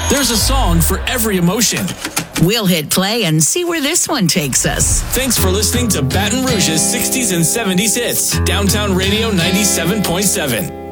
There's a song for every emotion. We'll hit play and see where this one takes us. Thanks for listening to Baton Rouge's 60s and 70s hits. Downtown Radio 97.7.